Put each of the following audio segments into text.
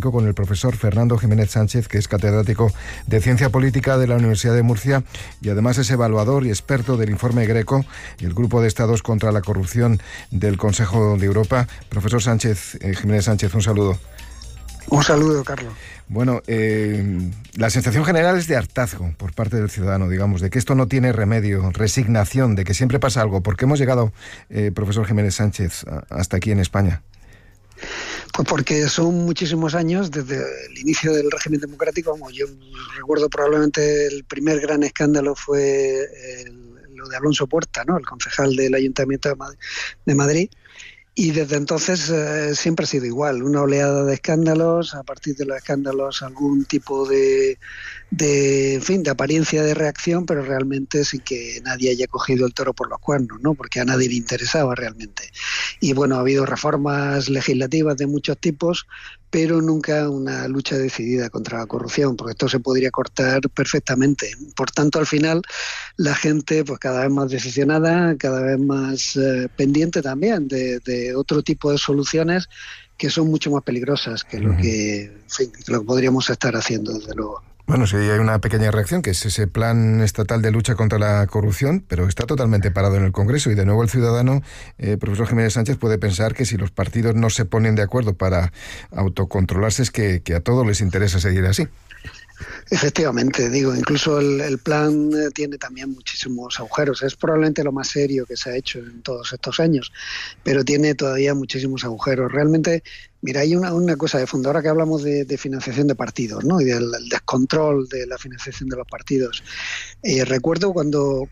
5 con el profesor Fernando Jiménez Sánchez, que es catedrático de Ciencia Política de la Universidad de Murcia y además es evaluador y experto del informe GRECO y el Grupo de Estados contra la Corrupción del Consejo de Europa. Profesor Sánchez, Jiménez Sánchez, un saludo. Un saludo, Carlos. Bueno, la sensación general es de hartazgo por parte del ciudadano, digamos, de que esto no tiene remedio, resignación, de que siempre pasa algo. ¿Por qué hemos llegado, profesor Jiménez Sánchez, hasta aquí en España? Pues porque son muchísimos años desde el inicio del régimen democrático. Como yo recuerdo, probablemente el primer gran escándalo fue lo de Alonso Puerta, ¿no?, el concejal del Ayuntamiento de Madrid. Y desde entonces siempre ha sido igual, una oleada de escándalos, a partir de los escándalos algún tipo de apariencia de reacción, pero realmente sin que nadie haya cogido el toro por los cuernos, ¿no?, porque a nadie le interesaba realmente. Y bueno, ha habido reformas legislativas de muchos tipos, pero nunca una lucha decidida contra la corrupción, porque esto se podría cortar perfectamente. Por tanto, al final, la gente pues cada vez más decisionada, cada vez más pendiente también de otro tipo de soluciones que son mucho más peligrosas que lo que podríamos estar haciendo, desde luego. Bueno, sí, hay una pequeña reacción, que es ese plan estatal de lucha contra la corrupción, pero está totalmente parado en el Congreso y de nuevo el ciudadano, profesor Jiménez Sánchez, puede pensar que si los partidos no se ponen de acuerdo para autocontrolarse es que a todos les interesa seguir así. Efectivamente, digo, incluso el plan tiene también muchísimos agujeros. Es probablemente lo más serio que se ha hecho en todos estos años, pero tiene todavía muchísimos agujeros. Realmente, mira, hay una cosa de fondo. Ahora que hablamos de financiación de partidos, ¿no?, y del descontrol de la financiación de los partidos. Recuerdo cuando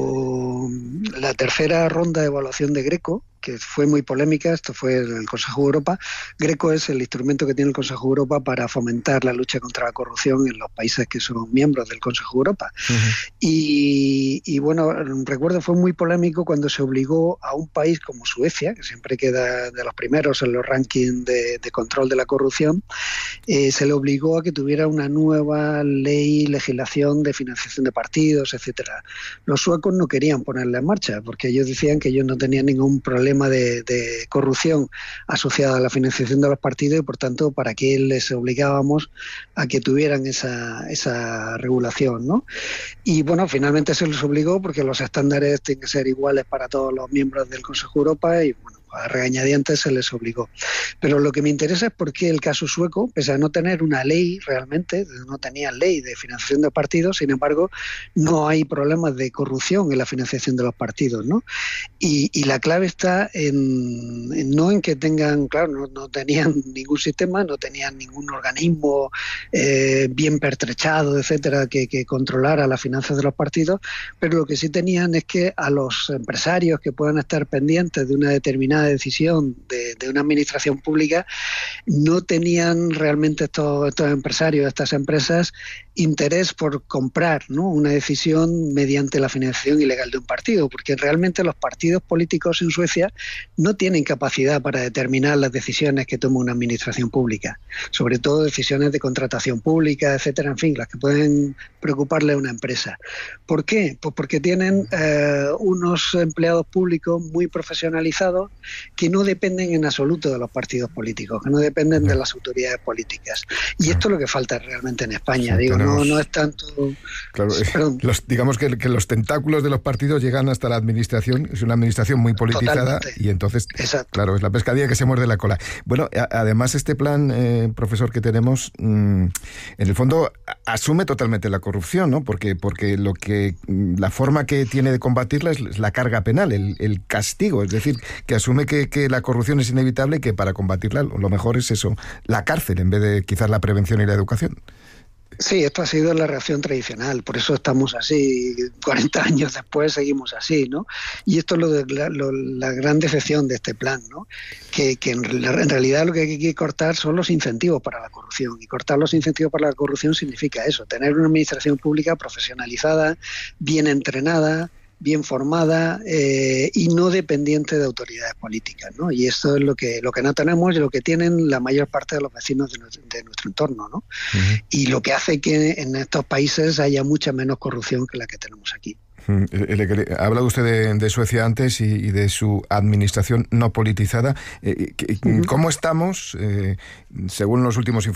la tercera ronda de evaluación de GRECO, que fue muy polémica, esto fue el Consejo de Europa. GRECO es el instrumento que tiene el Consejo de Europa para fomentar la lucha contra la corrupción en los países que son miembros del Consejo de Europa. Y bueno, recuerdo, fue muy polémico cuando se obligó a un país como Suecia, que siempre queda de los primeros en los rankings de control de la corrupción, se le obligó a que tuviera una nueva legislación de financiación de partidos, etcétera. Los suecos no querían ponerla en marcha porque ellos decían que ellos no tenían ningún problema de corrupción asociada a la financiación de los partidos y, por tanto, ¿para qué les obligábamos a que tuvieran esa regulación, ¿no? Y bueno, finalmente se les obligó porque los estándares tienen que ser iguales para todos los miembros del Consejo de Europa y, bueno, a regañadientes se les obligó. Pero lo que me interesa es por qué el caso sueco, pese a no tener una ley realmente, no tenía ley de financiación de partidos, sin embargo, no hay problemas de corrupción en la financiación de los partidos, ¿no? Y la clave está no en que tengan, claro, no tenían ningún sistema, no tenían ningún organismo bien pertrechado, etcétera, que controlara las finanzas de los partidos, pero lo que sí tenían es que a los empresarios que puedan estar pendientes de una determinada decisión de una administración pública, no tenían realmente estos empresarios, estas empresas, interés por comprar, ¿no?, una decisión mediante la financiación ilegal de un partido, porque realmente los partidos políticos en Suecia no tienen capacidad para determinar las decisiones que toma una administración pública, sobre todo decisiones de contratación pública, etcétera, en fin, las que pueden preocuparle a una empresa. ¿Por qué? Pues porque tienen unos empleados públicos muy profesionalizados que no dependen en absoluto de los partidos políticos, que no dependen de las autoridades políticas. Y esto es lo que falta realmente en España. Sí, digo, no es tanto... Claro, digamos que los tentáculos de los partidos llegan hasta la administración, es una administración muy politizada. Totalmente. Y entonces, exacto, claro, es la pescadilla que se muerde la cola. Bueno, además este plan, profesor, que tenemos, en el fondo asume totalmente la corrupción, ¿no? Porque la forma que tiene de combatirla es la carga penal, el castigo, es decir, que asume que la corrupción es inevitable y que para combatirla lo mejor es eso, la cárcel, en vez de quizás la prevención y la educación. Sí, esto ha sido la reacción tradicional, por eso estamos así, 40 años después seguimos así, ¿no? Y esto es la gran decepción de este plan, ¿no? Que en realidad lo que hay que cortar son los incentivos para la corrupción, y cortar los incentivos para la corrupción significa eso, tener una administración pública profesionalizada, bien entrenada, bien formada y no dependiente de autoridades políticas, ¿no? Y esto es lo que no tenemos y lo que tienen la mayor parte de los vecinos de nuestro entorno, ¿no? Uh-huh. Y lo que hace que en estos países haya mucha menos corrupción que la que tenemos aquí. Ha hablado usted de Suecia antes y de su administración no politizada. ¿Cómo estamos, según los últimos informes?